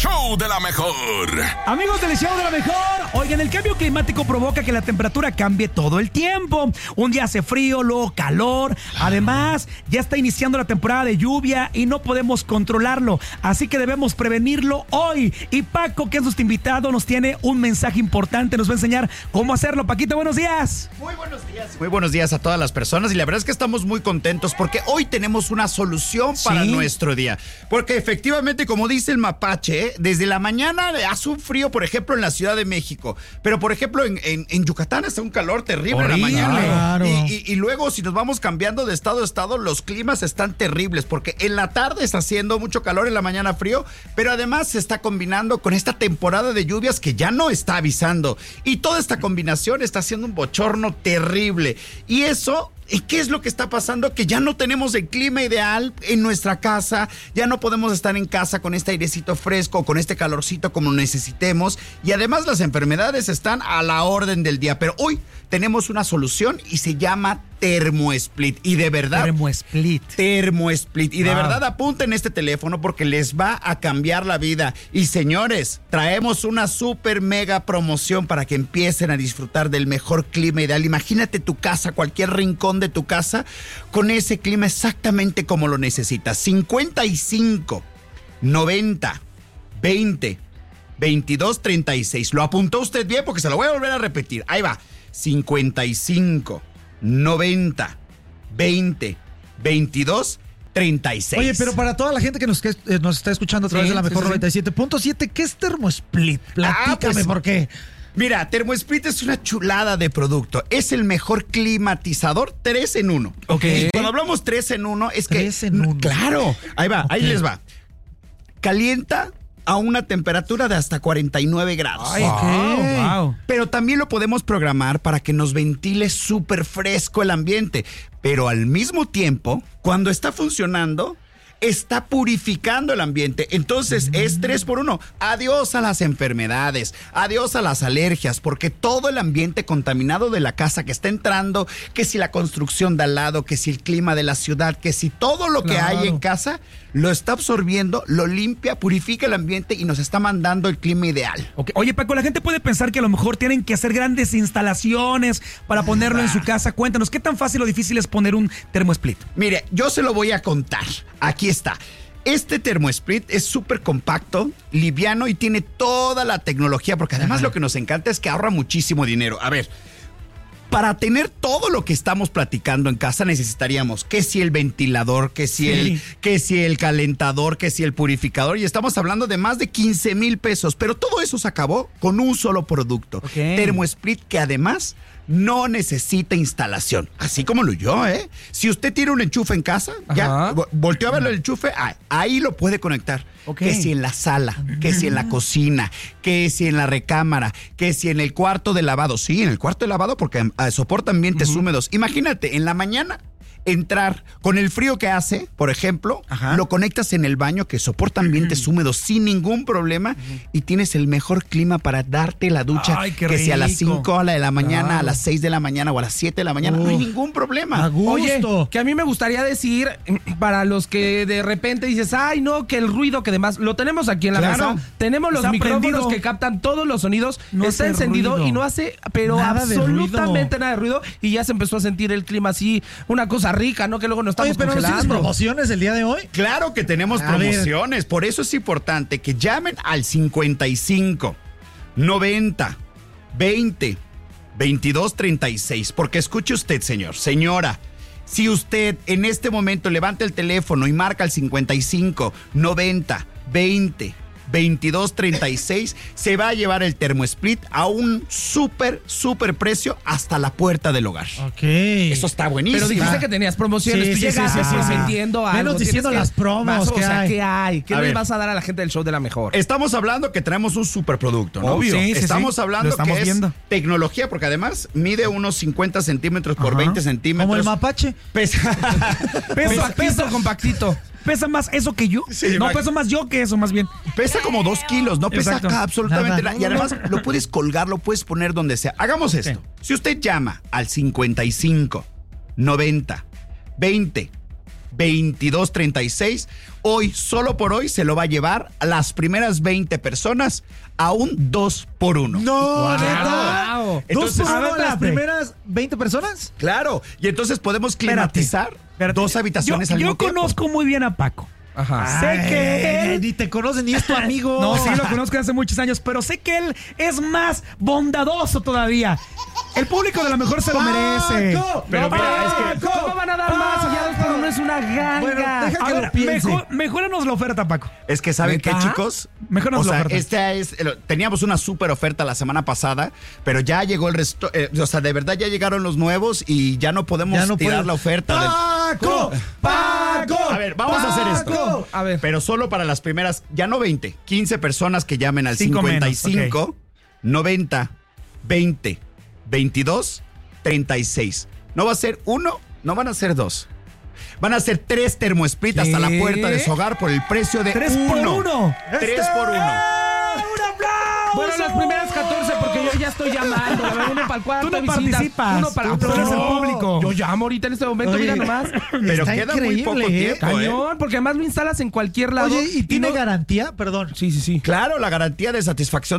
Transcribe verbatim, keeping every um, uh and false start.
show de la mejor. Amigos del show de la mejor, oigan, el cambio climático provoca que la temperatura cambie todo el tiempo. Un día hace frío, luego calor. Además, ya está iniciando la temporada de lluvia y no podemos controlarlo. Así que debemos prevenirlo hoy. Y Paco, que es nuestro invitado, nos tiene un mensaje importante. Nos va a enseñar cómo hacerlo. Paquito, buenos días. Muy buenos días. Muy buenos días a todas las personas. Y la verdad es que estamos muy contentos porque hoy tenemos una solución para ¿Sí? nuestro día. Porque efectivamente, como dice el mapache, desde la mañana hace un frío, por ejemplo, en la Ciudad de México. Pero, por ejemplo, en, en, en Yucatán hace un calor terrible Horrible. en la mañana. Claro. Y, y, y luego, si nos vamos cambiando de estado a estado, los climas están terribles. Porque en la tarde está haciendo mucho calor, en la mañana frío. Pero además se está combinando con esta temporada de lluvias que ya no está avisando. Y toda esta combinación está haciendo un bochorno terrible. Y eso... ¿Y qué es lo que está pasando? Que ya no tenemos el clima ideal en nuestra casa, ya no podemos estar en casa con este airecito fresco, con este calorcito como necesitemos, y además las enfermedades están a la orden del día. Pero hoy tenemos una solución y se llama TermoSplit. Y de verdad... TermoSplit. TermoSplit. Y de Wow. verdad apunten este teléfono porque les va a cambiar la vida. Y señores, traemos una super mega promoción para que empiecen a disfrutar del mejor clima ideal. Imagínate tu casa, cualquier rincón de tu casa, con ese clima exactamente como lo necesitas. cincuenta y cinco, noventa, veinte, veintidós, treinta y seis. Lo apuntó usted bien porque se lo voy a volver a repetir. Ahí va. cincuenta y cinco, noventa, veinte, veintidós, treinta y seis. Oye, pero para toda la gente que nos, que, eh, nos está escuchando a través Sí, de la mejor sí, sí. noventa y siete punto siete, ¿qué es TermoSplit? Platícame, Ah, pues, ¿por qué? Mira, TermoSplit es una chulada de producto. Es el mejor climatizador tres en uno. Ok. Y cuando hablamos tres en uno es que... Tres en uno. Claro. Ahí va, ahí Ok. les va. Calienta a una temperatura de hasta cuarenta y nueve grados. Ay, Wow, ok. wow. Pero también lo podemos programar para que nos ventile súper fresco el ambiente. Pero al mismo tiempo, cuando está funcionando, está purificando el ambiente. Entonces es tres por uno. Adiós a las enfermedades, adiós a las alergias, porque todo el ambiente contaminado de la casa que está entrando, que si la construcción de al lado, que si el clima de la ciudad, que si todo lo que Claro. hay en casa, lo está absorbiendo, lo limpia, purifica el ambiente y nos está mandando el clima ideal. Ok. Oye, Paco, la gente puede pensar que a lo mejor tienen que hacer grandes instalaciones para ponerlo en su casa. Cuéntanos, ¿qué tan fácil o difícil es poner un TermoSplit? Mire, yo se lo voy a contar. Aquí está. Este TermoSplit es súper compacto, liviano y tiene toda la tecnología, porque además lo que nos encanta es que ahorra muchísimo dinero. A ver, para tener todo lo que estamos platicando en casa necesitaríamos que si el ventilador, que si, Sí. el, que si el calentador, que si el purificador, y estamos hablando de más de quince mil pesos, pero todo eso se acabó con un solo producto. Ok. TermoSplit, que además no necesita instalación, así como lo yo, ¿eh? Si usted tiene un enchufe en casa, ya Ajá. vo- volteó a ver el enchufe, ah, ahí lo puede conectar. Ok. Que si en la sala, que si en la cocina, que si en la recámara, que si en el cuarto de lavado. Sí, en el cuarto de lavado porque ah, soporta ambientes húmedos. Imagínate, en la mañana entrar con el frío que hace, por ejemplo, Ajá. lo conectas en el baño que soporta ambientes húmedos sin ningún problema y tienes el mejor clima para darte la ducha. Ay, qué que si a las rico. cinco a la de la mañana, Claro. a las seis de la mañana o a las siete de la mañana, no hay Uf. ningún problema. A gusto. Oye, que a mí me gustaría decir, para los que de repente dices, ay, no, que el ruido, que demás, lo tenemos aquí en la Claro. mesa, tenemos los Está micrófonos prendido. que captan todos los sonidos, No está hace encendido ruido. y no hace, pero Nada de absolutamente ruido. nada de ruido, y ya se empezó a sentir el clima así, una cosa rica, ¿no? Que luego nos estamos Oye, pero ¿no tienes congelando. promociones el día de hoy? Claro que tenemos A ver. promociones, por eso es importante que llamen al cincuenta y cinco, noventa, veinte, veintidós, treinta y seis, porque escuche usted, señor, señora, si usted en este momento levanta el teléfono y marca el cincuenta y cinco, noventa, veinte, veintidós, treinta y seis, se va a llevar el TermoSplit a un súper, súper precio hasta la puerta del hogar. Ok. Eso está buenísimo. Pero dijiste que tenías promociones, Sí, tú sí, sí, llegaste sí, sí, sí. vendiendo algo. Venos diciendo tienes las promos Vas, o que sea, hay. ¿qué hay? ¿Qué A le ver. vas a dar a la gente del show de la mejor? Estamos hablando que traemos un superproducto, ¿no? Obvio. Sí, sí, Estamos sí. hablando Lo estamos que es viendo. tecnología, porque además mide unos cincuenta centímetros por Ajá. veinte centímetros. Como el mapache. Pesa, Pesa, Compactito, pesa, compactito. pesa más eso que yo. Sí, no, Max. peso más yo que eso, más bien. pesa como dos kilos, no pesa Exacto. acá absolutamente Nada. nada. Y además lo puedes colgar, lo puedes poner donde sea. Hagamos esto. Si usted llama al cincuenta y cinco, noventa, veinte, veintidós treinta y seis. Hoy, solo por hoy, se lo va a llevar a las primeras veinte personas a un dos por uno. No, Wow. ¿neta? Wow. Entonces, ¿Dos por a ver, uno las espérate. primeras veinte personas? Claro, y entonces podemos Espérate, climatizar espérate. dos habitaciones yo, al Yo mismo tiempo. conozco muy bien a Paco. Ajá. Sé Ay, que él- ni te conocen ni es tu amigo. No, sí, lo conozco hace muchos años, pero sé que él es más bondadoso todavía. El público de lo mejor se lo merece. Paco, Pero No, mira, es que- Paco, ¿cómo van a dar más? Ya dos por uno es una ganga. Bueno, deja A que ver, lo piense. mejor, mejóranos la oferta, Paco. Es que, ¿saben qué, ¿Neta? chicos? Mejor nos o lo sea, ofertas. esta es, eh, teníamos una súper oferta la semana pasada, pero ya llegó el resto, eh, o sea, de verdad ya llegaron los nuevos y ya no podemos Ya no tirar puedes. la oferta. del- ¡Paco! ¡Paco! A ver, vamos a hacer esto. Paco. A ver. Pero solo para las primeras, ya no veinte, quince personas que llamen al Cinco cincuenta y menos, cinco, noventa, veinte, veintidós, treinta y seis. No va a ser uno, no van a ser dos. Van a ser tres termosplit hasta la ¿Qué? puerta de su hogar por el precio de Tres por uno. uno. Tres por uno. ¡Ah! ¡Un aplauso! Bueno, las primeras catorce, porque yo ya estoy llamando. A ver, uno para el cuarto. Tú no visitas, participas. Uno para Tú eres el No, público. Yo llamo ahorita en este momento, Oye, mira nomás. Pero Está queda muy poco increíble, ¿eh? tiempo, ¿eh? Cañón, porque además lo instalas en cualquier lado. Oye, ¿y tiene no- garantía? Perdón. Sí, sí, sí. Claro, la garantía de satisfacción